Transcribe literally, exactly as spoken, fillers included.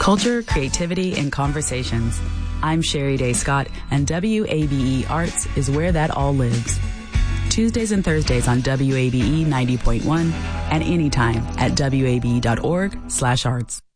Culture, creativity, and conversations. I'm Sherry Day Scott, and W A B E Arts is where that all lives. Tuesdays and Thursdays on W A B E ninety point one and anytime at W A B E dot org slash arts.